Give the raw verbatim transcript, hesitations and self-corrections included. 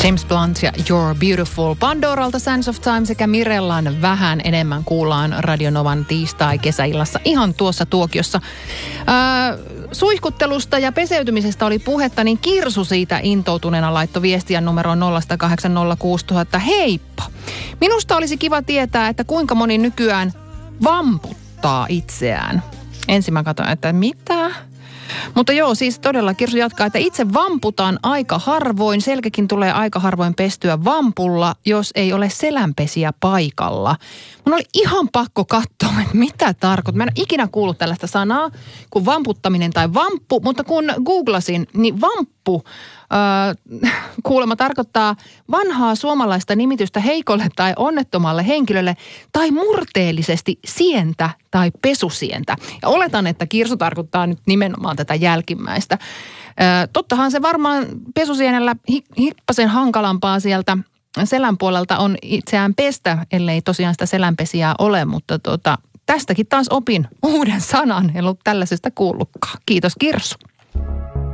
James Blunt ja You're Beautiful. Pandoralta Sands of Time sekä Mirellan Vähän enemmän kuullaan Radio Novan tiistai-kesäillassa ihan tuossa tuokiossa. Äh, suihkuttelusta ja peseytymisestä oli puhetta, niin Kirsu siitä intoutuneena laittoi viestiä numeroon nolla kahdeksan nolla kuusi nolla nolla nolla. Heippa! Minusta olisi kiva tietää, että kuinka moni nykyään vamputtaa itseään. Ensin mä katsoin, että mitä? Mutta joo, siis todella Kirsu jatkaa, että itse vamputaan aika harvoin. Selkäkin tulee aika harvoin pestyä vampulla, jos ei ole selänpesiä paikalla. Mun oli ihan pakko katsoa, että mitä tarkoittaa. Mä en ole ikinä kuullut tällaista sanaa kuin vamputtaminen tai vamppu, mutta kun googlasin, niin vamppu äh, kuulemma tarkoittaa vanhaa suomalaista nimitystä heikolle tai onnettomalle henkilölle tai murteellisesti sientä tai pesusientä. Ja oletan, että Kirsu tarkoittaa nyt nimenomaan tätä jälkimmäistä. Äh, tottahan se varmaan pesusienellä hi- hippasen hankalampaa sieltä selän puolelta on itseään pestä, ellei tosiaan sitä selänpesijää ole, mutta tota, tästäkin taas opin uuden sanan, en ollut tällaisesta kuullutkaan. Kiitos Kirsu.